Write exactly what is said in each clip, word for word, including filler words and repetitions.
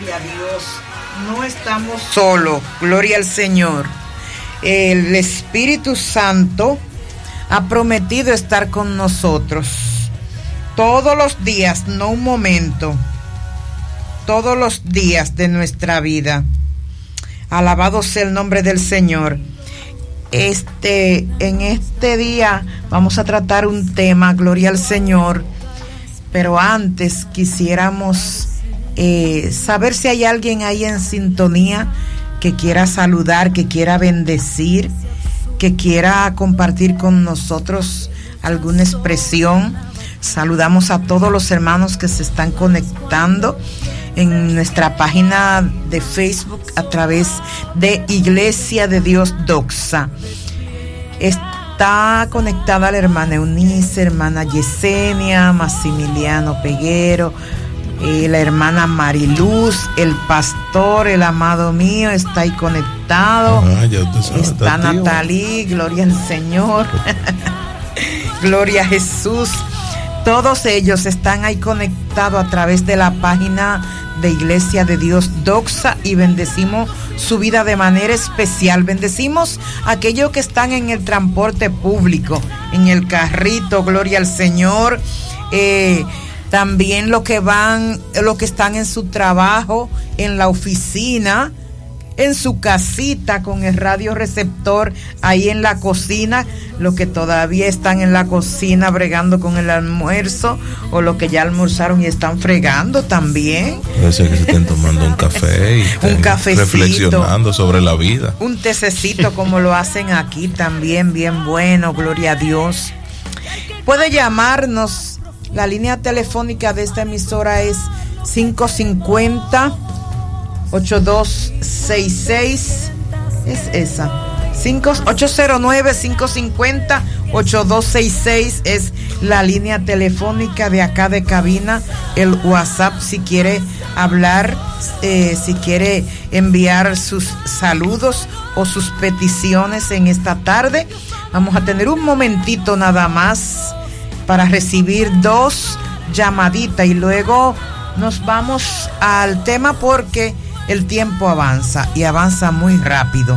Gloria a Dios. No estamos solos. Gloria al Señor. El Espíritu Santo ha prometido estar con nosotros todos los días, no un momento, todos los días de nuestra vida. Alabado sea el nombre del Señor. Este, en este día vamos a tratar un tema, gloria al Señor, pero antes quisiéramos eh, saber si hay alguien ahí en sintonía que quiera saludar, que quiera bendecir, que quiera compartir con nosotros alguna expresión. Saludamos a todos los hermanos que se están conectando en nuestra página de Facebook a través de Iglesia de Dios Doxa. Está conectada la hermana Eunice, hermana Yesenia, Maximiliano Peguero, eh, la hermana Mariluz, el pastor, el amado mío, está ahí conectado. Ah, ya usted sabe, está Natalí, gloria al Señor. Gloria a Jesús. Todos ellos están ahí conectados a través de la página de Iglesia de Dios Doxa y bendecimos su vida de manera especial. Bendecimos a aquellos que están en el transporte público, en el carrito, gloria al Señor. Eh, también los que van, los que están en su trabajo, en la oficina, en su casita con el radio receptor ahí en la cocina, los que todavía están en la cocina bregando con el almuerzo o los que ya almorzaron y están fregando también. Puede ser que se estén tomando un café y un cafecito, reflexionando sobre la vida. Un tececito como lo hacen aquí también, bien bueno, gloria a Dios. Puede llamarnos, la línea telefónica de esta emisora es cinco cinco cero, ocho dos seis seis, es esa, ocho cero nueve, cinco cinco cero, ocho dos seis seis es la línea telefónica de acá de cabina. El WhatsApp si quiere hablar, eh, si quiere enviar sus saludos o sus peticiones en esta tarde. Vamos a tener un momentito nada más para recibir dos llamaditas y luego nos vamos al tema porque el tiempo avanza y avanza muy rápido.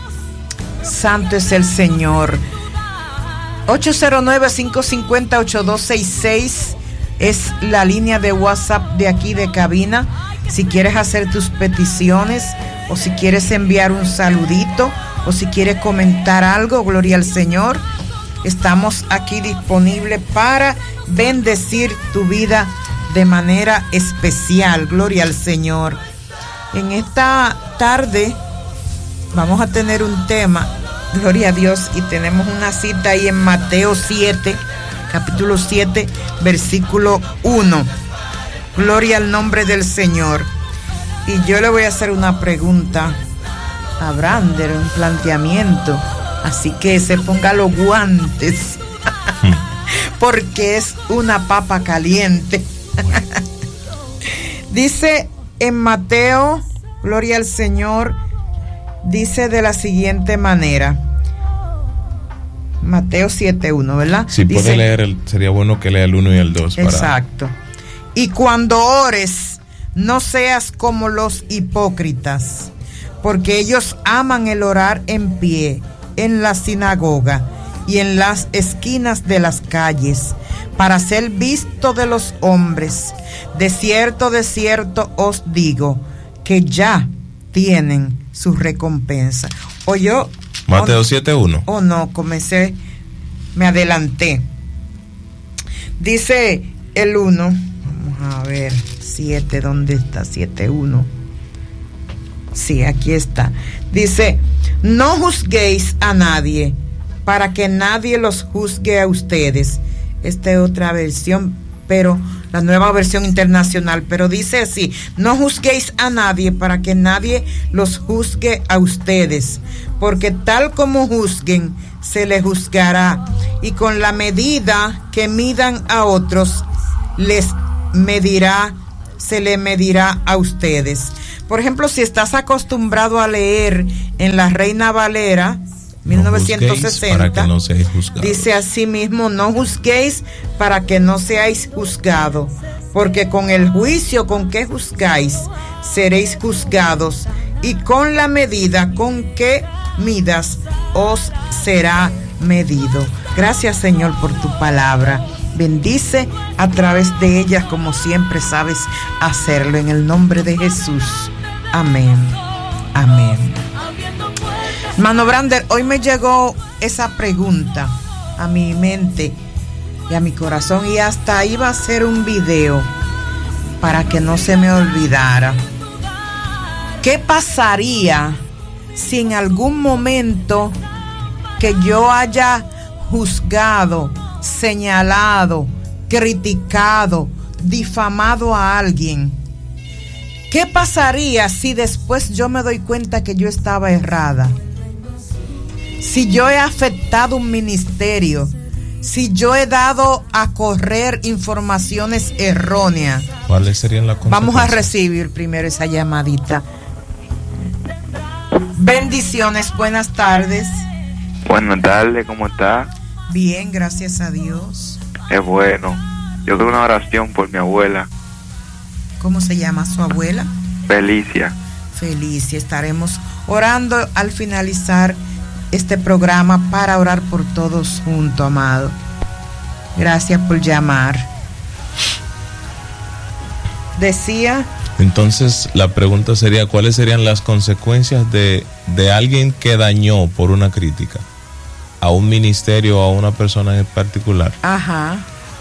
Santo es el Señor. ocho cero nueve, cinco cinco cero, ocho dos seis seis es la línea de WhatsApp de aquí de cabina. Si quieres hacer tus peticiones o si quieres enviar un saludito o si quieres comentar algo, gloria al Señor. Estamos aquí disponibles para bendecir tu vida de manera especial, gloria al Señor. En esta tarde vamos a tener un tema, gloria a Dios, y tenemos una cita ahí en Mateo siete, capítulo siete, versículo uno. Gloria al nombre del Señor. Y yo le voy a hacer una pregunta a Brander, un planteamiento, así que se ponga los guantes, porque es una papa caliente. Dice en Mateo, gloria al Señor, dice de la siguiente manera. Mateo siete uno, ¿verdad? Si dice, puede leer, el, sería bueno que lea el uno y el dos. Exacto. Para... Y cuando ores, no seas como los hipócritas, porque ellos aman el orar en pie, en la sinagoga y en las esquinas de las calles, para ser visto de los hombres. De cierto, de cierto os digo, que ya tienen su recompensa. O yo... Mateo siete uno. O no, comencé, me adelanté. Dice el uno, vamos a ver, siete, ¿dónde está? siete uno. Sí, aquí está. Dice, no juzguéis a nadie, para que nadie los juzgue a ustedes. Esta es otra versión, pero la nueva versión internacional, pero dice así: no juzguéis a nadie para que nadie los juzgue a ustedes, porque tal como juzguen, se les juzgará, y con la medida que midan a otros, les medirá, se le medirá a ustedes. Por ejemplo, si estás acostumbrado a leer en la Reina Valera mil novecientos sesenta. No para que no seáis juzgados. Dice así mismo: no juzguéis para que no seáis juzgados, porque con el juicio con que juzgáis seréis juzgados, y con la medida con que midas os será medido. Gracias, Señor, por tu palabra. Bendice a través de ella como siempre sabes hacerlo, en el nombre de Jesús. Amén. Amén. Hermano Brander, hoy me llegó esa pregunta a mi mente y a mi corazón, y hasta iba a hacer un video para que no se me olvidara. ¿Qué pasaría si en algún momento que yo haya juzgado, señalado, criticado, difamado a alguien? ¿Qué pasaría si después yo me doy cuenta que yo estaba errada? Si yo he afectado un ministerio, si yo he dado a correr informaciones erróneas. ¿Cuáles serían las consecuencias? Vamos a recibir primero esa llamadita. Bendiciones, buenas tardes. Buenas tardes, ¿cómo está? Bien, gracias a Dios. Es bueno. Yo quiero una oración por mi abuela. ¿Cómo se llama su abuela? Felicia. Felicia. Estaremos orando al finalizar este programa para orar por todos juntos, amado. Gracias por llamar. Decía... Entonces la pregunta sería, ¿cuáles serían las consecuencias de, de alguien que dañó por una crítica a un ministerio o a una persona en particular? Ajá.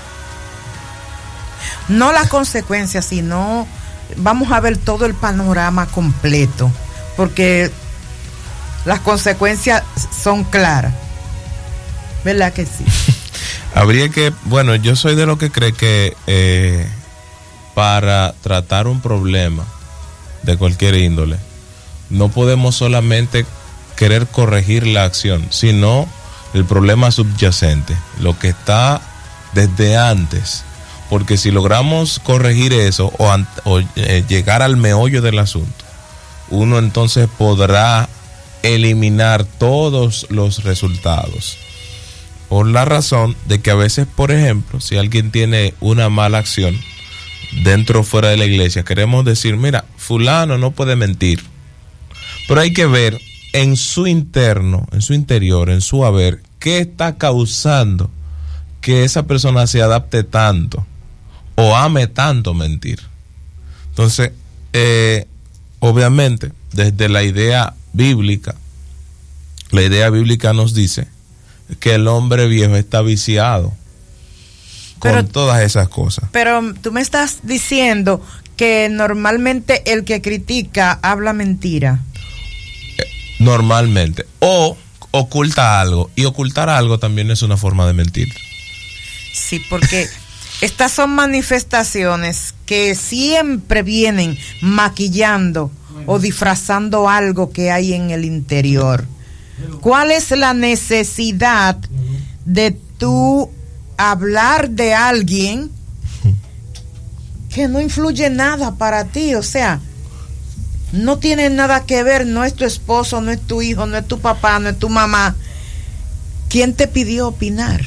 No las consecuencias, sino vamos a ver todo el panorama completo, porque las consecuencias son claras. ¿Verdad que sí? Habría que, bueno, yo soy de lo que cree que eh, para tratar un problema de cualquier índole, no podemos solamente querer corregir la acción, sino el problema subyacente, lo que está desde antes. Porque si logramos corregir eso o, o eh, llegar al meollo del asunto, uno entonces podrá eliminar todos los resultados. Por la razón de que a veces, por ejemplo, si alguien tiene una mala acción dentro o fuera de la iglesia, queremos decir, mira, fulano no puede mentir. Pero hay que ver en su interno, en su interior, en su haber, qué está causando que esa persona se adapte tanto o ame tanto mentir. Entonces, eh, obviamente, desde la idea bíblica, la idea bíblica nos dice que el hombre viejo está viciado con pero, todas esas cosas. Pero tú me estás diciendo que normalmente el que critica habla mentira. Eh, normalmente. O oculta algo. Y ocultar algo también es una forma de mentir. Sí, porque estas son manifestaciones que siempre vienen maquillando o disfrazando algo que hay en el interior. ¿Cuál es la necesidad de tú hablar de alguien que no influye nada para ti? O sea, no tiene nada que ver, no es tu esposo, no es tu hijo, no es tu papá, no es tu mamá. ¿Quién te pidió opinar?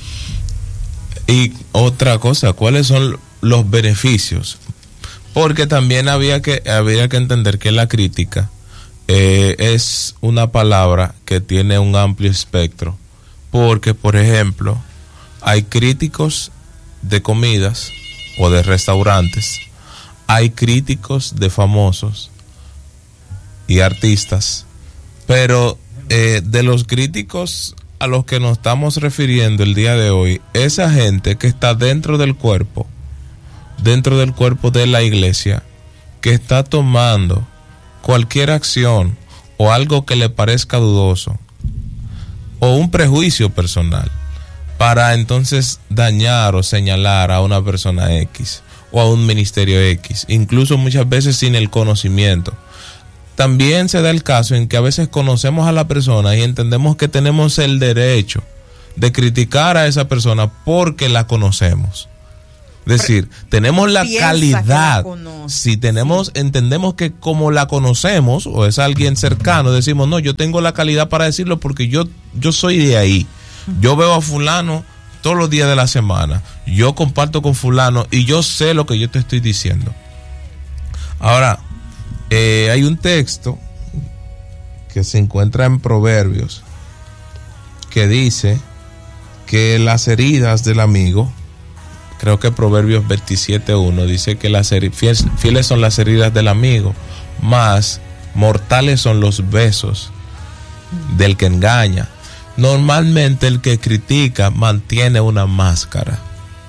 Y otra cosa, ¿cuáles son los beneficios? Porque también había que, había que entender que la crítica eh, es una palabra que tiene un amplio espectro. Porque, por ejemplo, hay críticos de comidas o de restaurantes, hay críticos de famosos y artistas, pero eh, de los críticos a los que nos estamos refiriendo el día de hoy, esa gente que está dentro del cuerpo, dentro del cuerpo de la iglesia, que está tomando cualquier acción o algo que le parezca dudoso o un prejuicio personal para entonces dañar o señalar a una persona X o a un ministerio X, incluso muchas veces sin el conocimiento. También se da el caso en que a veces conocemos a la persona y entendemos que tenemos el derecho de criticar a esa persona porque la conocemos. Es decir, tenemos la calidad. La si tenemos, entendemos que como la conocemos o es alguien cercano, decimos, no, yo tengo la calidad para decirlo porque yo, yo soy de ahí. Yo veo a fulano todos los días de la semana. Yo comparto con fulano y yo sé lo que yo te estoy diciendo. Ahora, eh, hay un texto que se encuentra en Proverbios que dice que las heridas del amigo, creo que Proverbios veintisiete uno dice que las heridas, fieles, fieles son las heridas del amigo, más mortales son los besos del que engaña. Normalmente el que critica mantiene una máscara.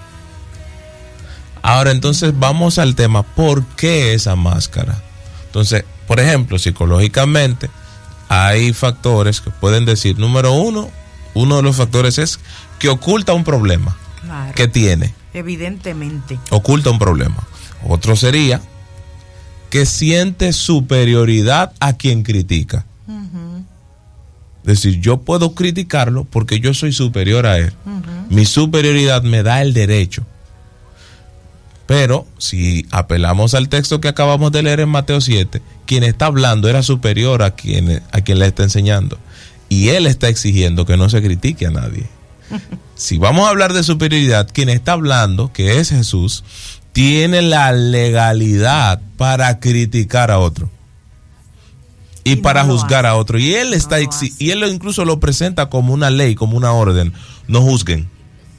Ahora entonces vamos al tema, ¿por qué esa máscara? Entonces, por ejemplo, psicológicamente hay factores que pueden decir, número uno, uno de los factores es que oculta un problema. Claro. Que tiene. Evidentemente. Oculta un problema. Otro sería que siente superioridad a quien critica. Uh-huh. Es decir, yo puedo criticarlo porque yo soy superior a él. Uh-huh. Mi superioridad me da el derecho. Pero si apelamos al texto que acabamos de leer en Mateo siete, quien está hablando era superior a quien, a quien le está enseñando. Y él está exigiendo que no se critique a nadie. Si vamos a hablar de superioridad, quien está hablando, que es Jesús, tiene la legalidad para criticar a otro y, y para no juzgar hace. a otro. Y él está no exi- y él incluso lo presenta como una ley, como una orden. No juzguen.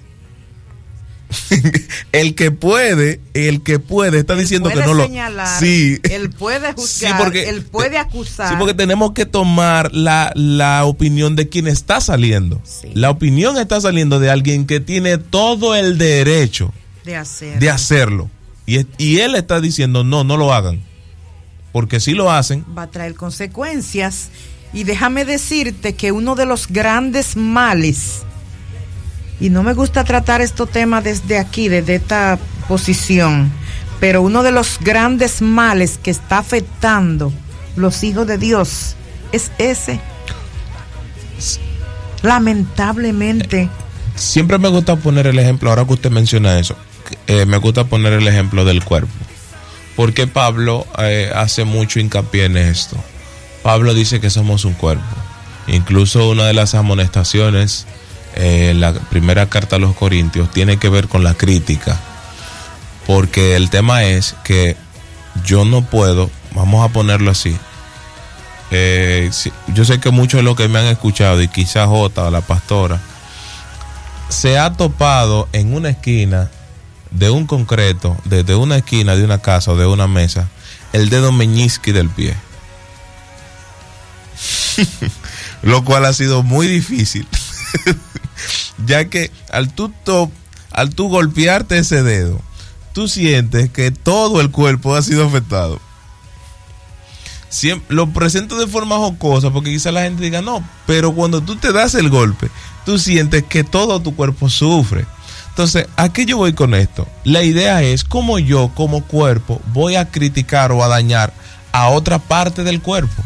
El que puede, el que puede está él diciendo que no lo señalar, sí, él puede juzgar, sí, porque, él puede acusar. Sí, porque tenemos que tomar la, la opinión de quien está saliendo. Sí. La opinión está saliendo de alguien que tiene todo el derecho de hacerlo. De hacerlo. Y, y él está diciendo, no, no lo hagan. Porque si lo hacen, va a traer consecuencias. Y déjame decirte que uno de los grandes males, y no me gusta tratar estos temas desde aquí, desde esta posición, pero uno de los grandes males que está afectando los hijos de Dios es ese. Lamentablemente. Siempre me gusta poner el ejemplo, ahora que usted menciona eso, eh, me gusta poner el ejemplo del cuerpo. Porque Pablo eh, hace mucho hincapié en esto. Pablo dice que somos un cuerpo. Incluso una de las amonestaciones, Eh, la primera carta a los Corintios, tiene que ver con la crítica, porque el tema es que yo no puedo, vamos a ponerlo así, eh, si, yo sé que muchos de los que me han escuchado y quizás Jota o la pastora se ha topado en una esquina de un concreto, desde una esquina de una casa o de una mesa, el dedo meñisque del pie lo cual ha sido muy difícil ya que al tú, to, al tú golpearte ese dedo, tú sientes que todo el cuerpo ha sido afectado. Siempre, lo presento de forma jocosa porque quizá la gente diga no, pero cuando tú te das el golpe, tú sientes que todo tu cuerpo sufre. Entonces, ¿a qué yo voy con esto? La idea es cómo yo como cuerpo voy a criticar o a dañar a otra parte del cuerpo.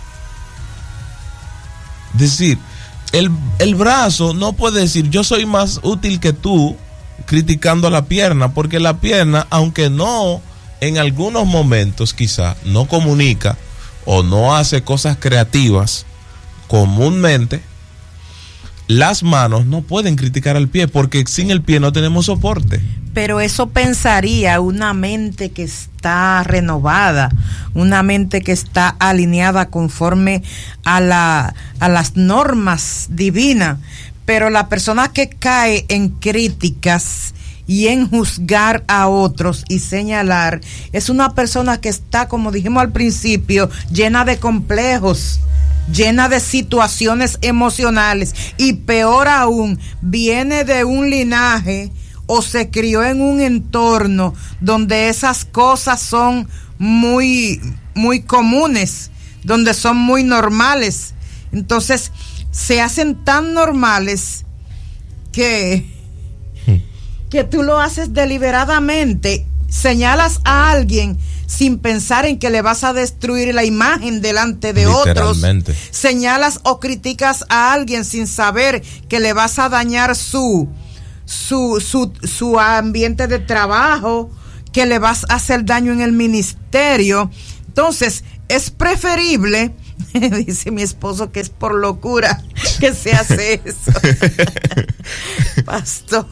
Es decir, El, el brazo no puede decir yo soy más útil que tú criticando a la pierna, porque la pierna, aunque no en algunos momentos quizá no comunica o no hace cosas creativas comúnmente, las manos no pueden criticar al pie porque sin el pie no tenemos soporte. Pero eso pensaría una mente que está renovada, una mente que está alineada conforme a la a las normas divinas. Pero la persona que cae en críticas y en juzgar a otros y señalar es una persona que está, como dijimos al principio, llena de complejos, llena de situaciones emocionales, y peor aún, viene de un linaje o se crió en un entorno donde esas cosas son muy, muy comunes, donde son muy normales. Entonces se hacen tan normales que, que tú lo haces deliberadamente, señalas a alguien sin pensar en que le vas a destruir la imagen delante de otros, señalas o criticas a alguien sin saber que le vas a dañar su su, su, su ambiente de trabajo, que le vas a hacer daño en el ministerio. Entonces, es preferible, dice mi esposo que es por locura que se hace eso. Pastor.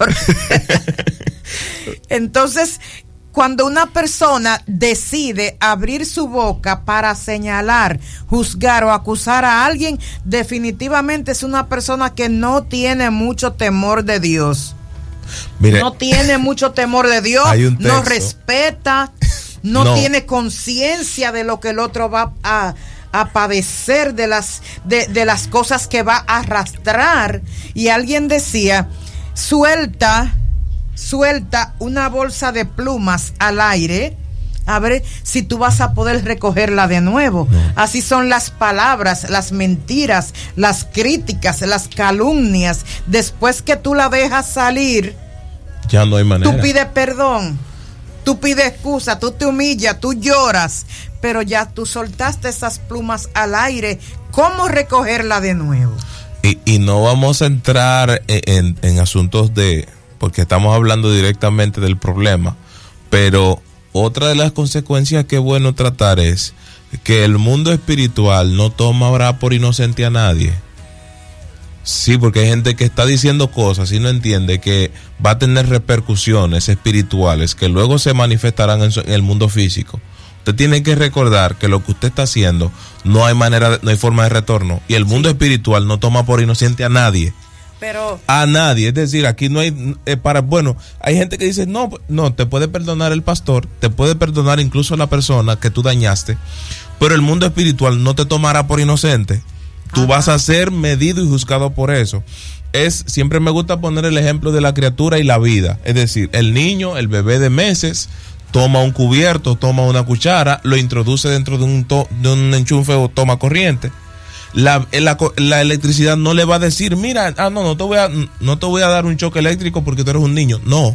Entonces, cuando una persona decide abrir su boca para señalar, juzgar o acusar a alguien, definitivamente es una persona que no tiene mucho temor de Dios. Mire, no tiene mucho temor de Dios, no respeta, no, no. tiene conciencia de lo que el otro va a, a padecer, de las, de, de las cosas que va a arrastrar. Y alguien decía, suelta, suelta una bolsa de plumas al aire, a ver si tú vas a poder recogerla de nuevo. No. Así son las palabras, las mentiras, las críticas, las calumnias. Después que tú la dejas salir, ya no hay manera. Tú pides perdón, tú pides excusa, tú te humillas, tú lloras, pero ya tú soltaste esas plumas al aire. ¿Cómo recogerla de nuevo? Y, y no vamos a entrar en, en, en asuntos de, porque estamos hablando directamente del problema, pero otra de las consecuencias que es bueno tratar es que el mundo espiritual no tomará por inocente a nadie. Sí, porque hay gente que está diciendo cosas y no entiende que va a tener repercusiones espirituales que luego se manifestarán en, su, en el mundo físico. Usted tiene que recordar que lo que usted está haciendo no hay manera, de, no hay forma de retorno, y el mundo sí. espiritual no toma por inocente a nadie. Pero a nadie, es decir, aquí no hay eh, para, bueno, hay gente que dice, no, no, te puede perdonar el pastor, te puede perdonar incluso la persona que tú dañaste, pero el mundo espiritual no te tomará por inocente. Tú Ajá. vas a ser medido y juzgado por eso. Es, siempre me gusta poner el ejemplo de la criatura y la vida, es decir, el niño, el bebé de meses, toma un cubierto, toma una cuchara, lo introduce dentro de un, to, de un enchufe o toma corriente. La, la, la electricidad no le va a decir, mira, ah, no, no te voy a, no te voy a dar un choque eléctrico porque tú eres un niño. No.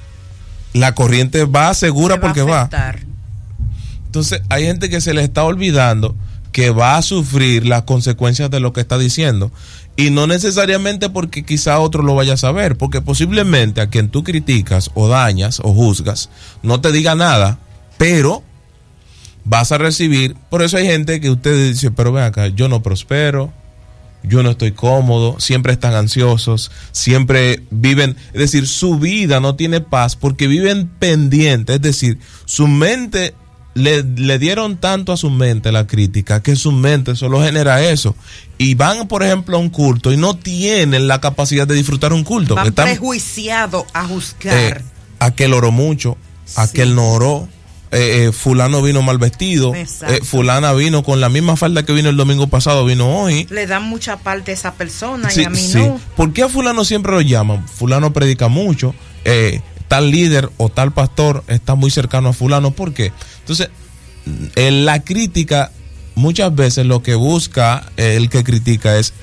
La corriente va segura va porque va. Entonces, hay gente que se le está olvidando que va a sufrir las consecuencias de lo que está diciendo. Y no necesariamente porque quizá otro lo vaya a saber, porque posiblemente a quien tú criticas o dañas o juzgas no te diga nada, pero vas a recibir. Por eso hay gente que usted dice, pero ven acá, yo no prospero, yo no estoy cómodo, siempre están ansiosos, siempre viven, es decir, su vida no tiene paz porque viven pendientes, es decir, su mente, le, le dieron tanto a su mente la crítica que su mente solo genera eso. Y van, por ejemplo, a un culto y no tienen la capacidad de disfrutar un culto. Van Están prejuiciados a juzgar. Eh, aquel oró mucho, sí. aquel no oró. Eh, eh, fulano vino mal vestido, eh, fulana vino con la misma falda que vino el domingo pasado, vino hoy. Le dan mucha parte a esa persona sí, y a mí sí. no. ¿Por qué a fulano siempre lo llaman? Fulano predica mucho, eh, tal líder o tal pastor está muy cercano a fulano. ¿Por qué? Entonces, en la crítica muchas veces lo que busca eh, el que critica es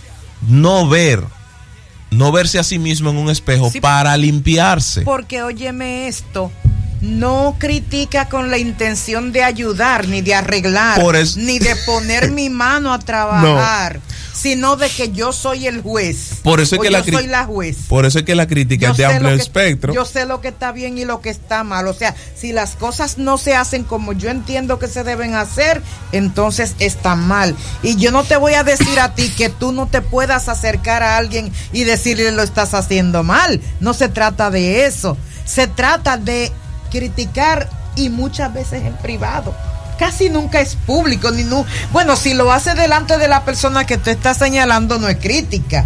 no ver, no verse a sí mismo en un espejo sí, para limpiarse. Porque óyeme esto, no critica con la intención de ayudar, ni de arreglar, es... ni de poner mi mano a trabajar, no. sino de que yo soy el juez. Por eso es que yo la cri... soy la juez. Por eso es que la crítica yo es de amplio que, espectro. Yo sé lo que está bien y lo que está mal. O sea, si las cosas no se hacen como yo entiendo que se deben hacer, entonces está mal. Y yo no te voy a decir a ti que tú no te puedas acercar a alguien y decirle lo estás haciendo mal. No se trata de eso. Se trata de criticar, y muchas veces en privado, casi nunca es público, ni no, bueno, si lo hace delante de la persona que tú estás señalando no es crítica.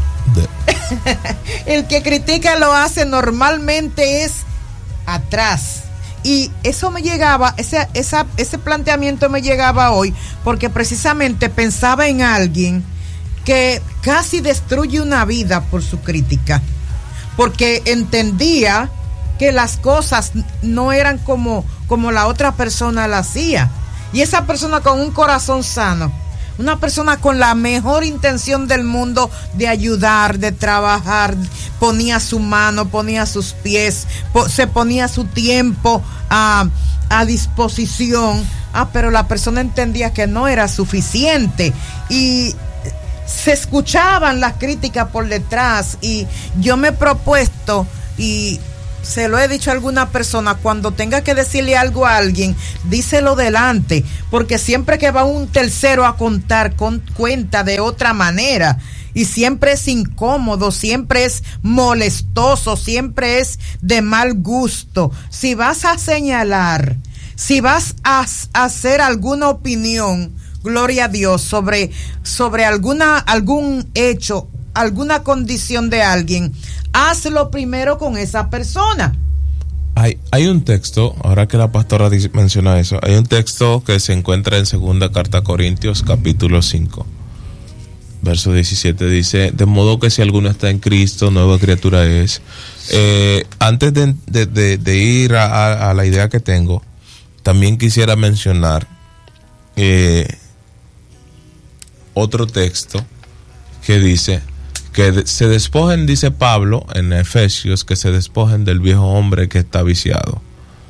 El que critica lo hace normalmente es atrás, y eso me llegaba, ese, esa, ese planteamiento me llegaba hoy porque precisamente pensaba en alguien que casi destruye una vida por su crítica, porque entendía que las cosas no eran como, como la otra persona la hacía. Y esa persona con un corazón sano, una persona con la mejor intención del mundo de ayudar, de trabajar, ponía su mano, ponía sus pies, po- se ponía su tiempo a, a disposición. Ah, pero la persona entendía que no era suficiente y se escuchaban las críticas por detrás, y yo me he propuesto, y se lo he dicho a alguna persona, cuando tenga que decirle algo a alguien, díselo delante, porque siempre que va un tercero a contar, con, cuenta de otra manera, y siempre es incómodo, siempre es molestoso, siempre es de mal gusto. Si vas a señalar, si vas a, a hacer alguna opinión, gloria a Dios, sobre, sobre alguna, algún hecho, alguna condición de alguien, hazlo primero con esa persona. Hay, hay un texto, ahora que la pastora dice, menciona eso, hay un texto que se encuentra en segunda carta a Corintios, capítulo cinco, verso diecisiete, dice: de modo que si alguno está en Cristo, nueva criatura es. Eh, antes de, de, de, de ir a, a, a la idea que tengo, también quisiera mencionar eh, otro texto que dice que se despojen, dice Pablo en Efesios, que se despojen del viejo hombre que está viciado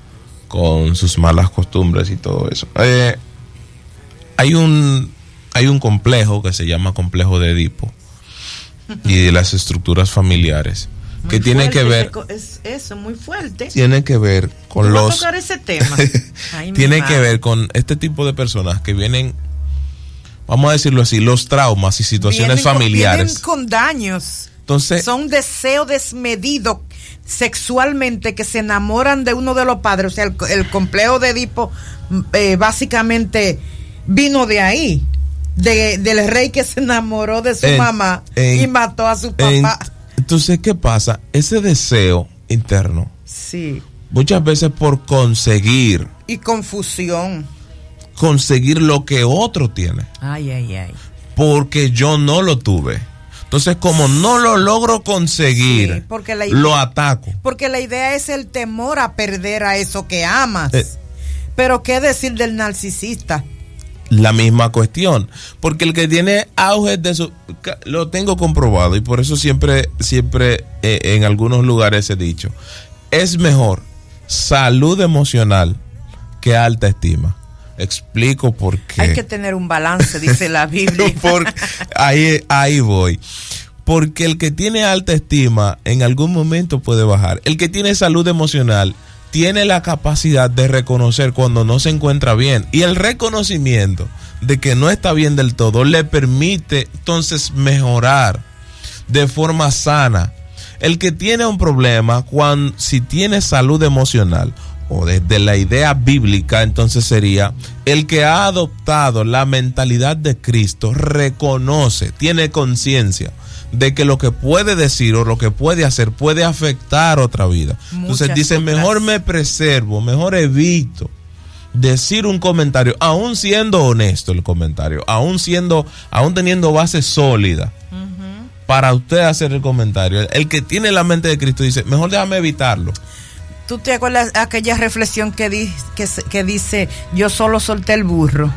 con sus malas costumbres y todo eso. Eh, hay un hay un complejo que se llama complejo de Edipo y de las estructuras familiares, muy que tiene que ver es eso muy fuerte tiene que ver con ¿Tú los vas a tocar ese tema? Ay, tiene que ver con este tipo de personas que vienen, vamos a decirlo así, los traumas y situaciones vienen con, familiares. Vienen con daños. Entonces, son deseos desmedidos sexualmente, que se enamoran de uno de los padres. O sea, el, el complejo de Edipo eh, básicamente vino de ahí, de, del rey que se enamoró de su en, mamá en, y mató a su papá. En, entonces, ¿qué pasa? Ese deseo interno, sí, muchas veces por conseguir, y confusión, conseguir lo que otro tiene. Ay, ay, ay. Porque yo no lo tuve. Entonces, como no lo logro conseguir, sí, porque la idea, lo ataco. Porque la idea es el temor a perder a eso que amas. Eh, Pero ¿qué decir del narcisista? La misma cuestión. Porque el que tiene auges de su... Lo tengo comprobado, y por eso siempre, siempre eh, en algunos lugares he dicho, es mejor salud emocional que alta estima. Explico por qué. Hay que tener un balance, dice la Biblia. por, ahí, ahí voy. Porque el que tiene alta estima en algún momento puede bajar. El que tiene salud emocional tiene la capacidad de reconocer cuando no se encuentra bien. Y el reconocimiento de que no está bien del todo le permite entonces mejorar de forma sana. El que tiene un problema, cuando, si tiene salud emocional, o desde la idea bíblica, entonces sería el que ha adoptado la mentalidad de Cristo, reconoce, tiene conciencia de que lo que puede decir o lo que puede hacer puede afectar otra vida. Muchas entonces dice, otras. Mejor me preservo, mejor evito decir un comentario, aún siendo honesto el comentario, aún siendo, aún teniendo base sólida, uh-huh, para usted hacer el comentario. El, el que tiene la mente de Cristo dice, mejor déjame evitarlo. ¿Tú te acuerdas aquella reflexión que, di, que, que dice, yo solo solté el burro?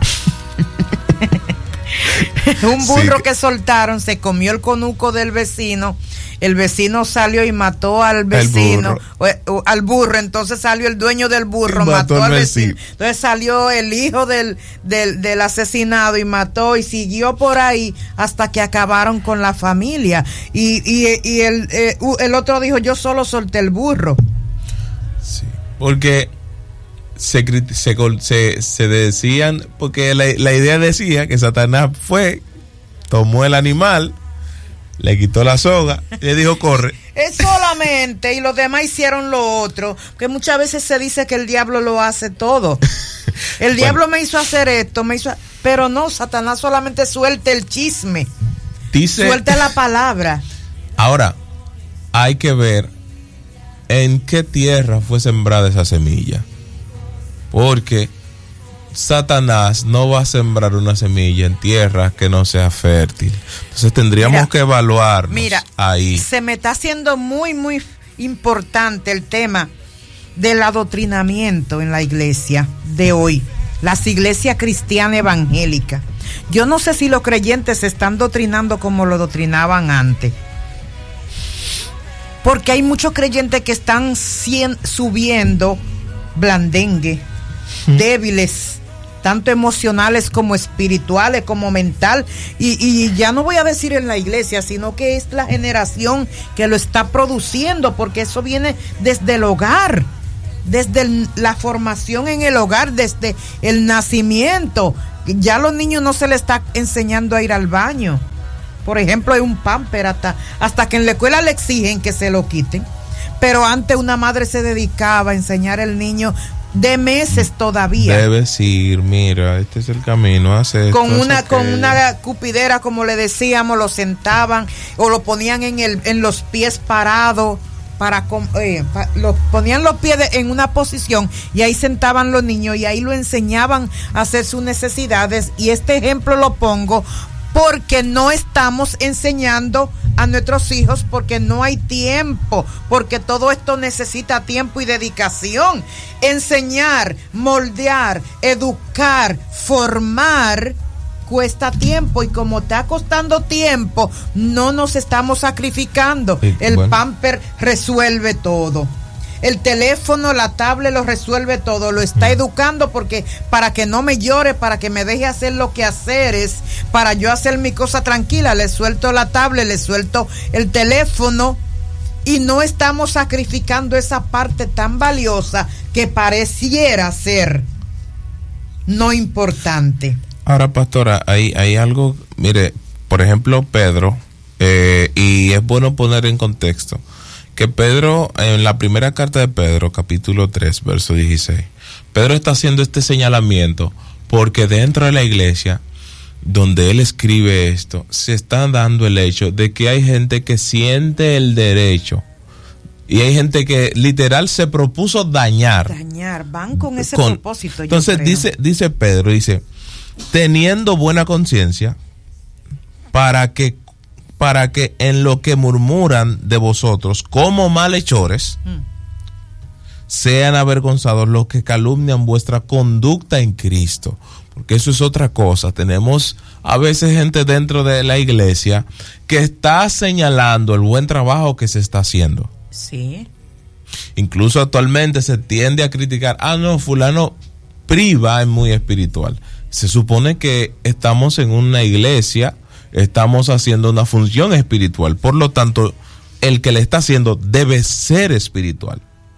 Un burro sí, que soltaron, se comió el conuco del vecino, el vecino salió y mató al vecino, burro. O, al burro, entonces salió el dueño del burro, mató, mató al vecino. vecino, entonces salió el hijo del, del, del asesinado y mató, y siguió por ahí hasta que acabaron con la familia, y, y, y el, eh, el otro dijo, yo solo solté el burro. Sí, porque se, se, se, se decían, porque la, la idea decía que Satanás fue, tomó el animal, le quitó la soga y le dijo corre. Es solamente, y los demás hicieron lo otro, que muchas veces se dice que el diablo lo hace todo. El bueno, diablo me hizo hacer esto, me hizo, pero no, Satanás solamente suelta el chisme, dice, suelta la palabra. Ahora, hay que ver en qué tierra fue sembrada esa semilla, porque Satanás no va a sembrar una semilla en tierra que no sea fértil. Entonces tendríamos mira, que evaluarnos mira, ahí. Se me está haciendo muy muy importante el tema del adoctrinamiento en la iglesia de hoy, las iglesias cristianas evangélicas. Yo no sé si los creyentes se están doctrinando como lo doctrinaban antes, porque hay muchos creyentes que están cien, subiendo blandengue, débiles, tanto emocionales como espirituales, como mental, y, y ya no voy a decir en la iglesia, sino que es la generación que lo está produciendo, porque eso viene desde el hogar, desde el, la formación en el hogar, desde el nacimiento. Ya a los niños no se les está enseñando a ir al baño. Por ejemplo, hay un pamper hasta, hasta que en la escuela le exigen que se lo quiten. Pero antes una madre se dedicaba a enseñar al niño de meses todavía. Debes ir, mira, este es el camino, hace esto, con una hace con aquello. una cupidera, como le decíamos, lo sentaban o lo ponían en el en los pies parados para eh, pa, lo ponían los pies de, en una posición, y ahí sentaban los niños y ahí lo enseñaban a hacer sus necesidades. Y este ejemplo lo pongo porque no estamos enseñando a nuestros hijos, porque no hay tiempo, porque todo esto necesita tiempo y dedicación. Enseñar, moldear, educar, formar cuesta tiempo, y como está costando tiempo, no nos estamos sacrificando. Sí, el bueno. pamper resuelve todo. El teléfono, la tablet lo resuelve todo, lo está educando, porque para que no me llore, para que me deje hacer lo que hacer es, para yo hacer mi cosa tranquila, le suelto la tablet, le suelto el teléfono, y no estamos sacrificando esa parte tan valiosa que pareciera ser no importante. Ahora, pastora, hay, hay algo, mire, por ejemplo, Pedro, eh, y es bueno poner en contexto, que Pedro, en la primera carta de Pedro, capítulo tres, verso dieciséis, Pedro está haciendo este señalamiento porque dentro de la iglesia, donde él escribe esto, se está dando el hecho de que hay gente que siente el derecho, y hay gente que literal se propuso dañar. Dañar, van con ese con, propósito. Entonces yo creo. dice, dice Pedro, dice, teniendo buena conciencia, para que para que en lo que murmuran de vosotros como malhechores, mm. sean avergonzados los que calumnian vuestra conducta en Cristo. Porque eso es otra cosa. Tenemos a veces gente dentro de la iglesia que está señalando el buen trabajo que se está haciendo. Sí. Incluso actualmente se tiende a criticar, ah no, fulano priva es muy espiritual. Se supone que estamos en una iglesia, estamos haciendo una función espiritual, por lo tanto, el que le está haciendo debe ser espiritual.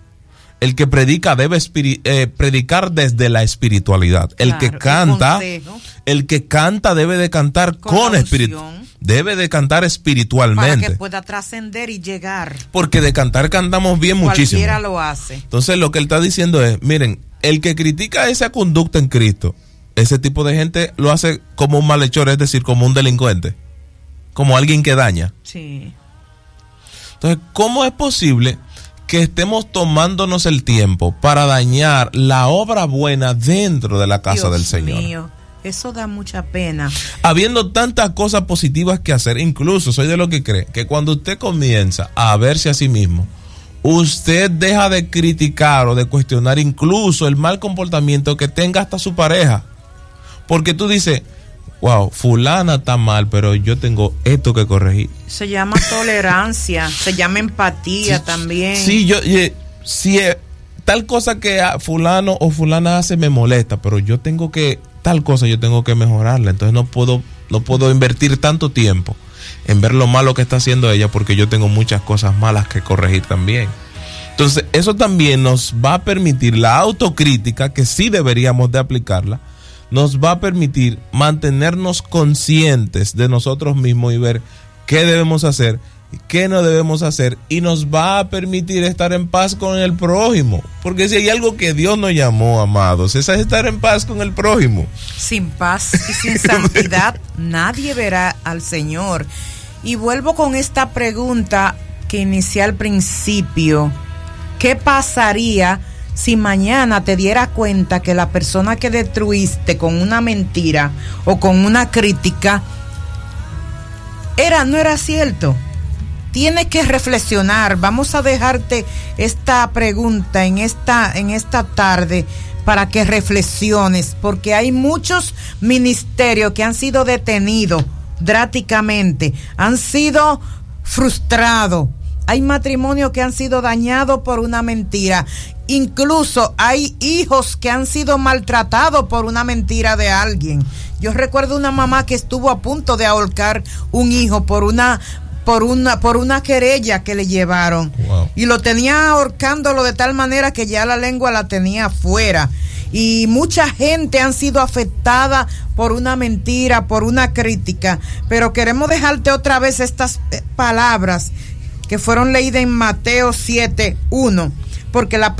El que predica debe espiri- eh, predicar desde la espiritualidad. El Claro, que canta, el, el que canta debe de cantar con, con espíritu, debe de cantar espiritualmente. Para que pueda trascender y llegar. Porque de cantar cantamos bien muchísimo. Cualquiera lo hace. Entonces lo que él está diciendo es, miren, el que critica esa conducta en Cristo, ese tipo de gente lo hace como un malhechor, es decir, como un delincuente, como alguien que daña. Sí. Entonces, ¿cómo es posible que estemos tomándonos el tiempo para dañar la obra buena dentro de la casa Dios del Señor? Mío, eso da mucha pena. Habiendo tantas cosas positivas que hacer, incluso soy de lo que cree que cuando usted comienza a verse a sí mismo, usted deja de criticar o de cuestionar incluso el mal comportamiento que tenga hasta su pareja. Porque tú dices, wow, fulana está mal, pero yo tengo esto que corregir. Se llama tolerancia, se llama empatía sí, también. Sí, yo, eh, si eh, tal cosa que fulano o fulana hace me molesta, pero yo tengo que, tal cosa yo tengo que mejorarla. Entonces no puedo, no puedo invertir tanto tiempo en ver lo malo que está haciendo ella, porque yo tengo muchas cosas malas que corregir también. Entonces eso también nos va a permitir la autocrítica, que sí deberíamos de aplicarla, nos va a permitir mantenernos conscientes de nosotros mismos y ver qué debemos hacer, qué no debemos hacer, y nos va a permitir estar en paz con el prójimo. Porque si hay algo que Dios nos llamó, amados, es a estar en paz con el prójimo. Sin paz y sin santidad nadie verá al Señor. Y vuelvo con esta pregunta que inicié al principio. ¿Qué pasaría si mañana te diera cuenta que la persona que destruiste con una mentira o con una crítica era, no era cierto? Tienes que reflexionar. Vamos a dejarte esta pregunta en esta, en esta tarde para que reflexiones, porque hay muchos ministerios que han sido detenidos drásticamente, han sido frustrados. Hay matrimonios que han sido dañados por una mentira, Incluso hay hijos que han sido maltratados por una mentira de alguien. Yo recuerdo una mamá que estuvo a punto de ahorcar un hijo por una por una por una querella que le llevaron. Wow. Y lo tenía ahorcándolo de tal manera que ya la lengua la tenía afuera. Y mucha gente han sido afectada por una mentira, por una crítica. Pero queremos dejarte otra vez estas palabras que fueron leídas en Mateo siete uno, porque la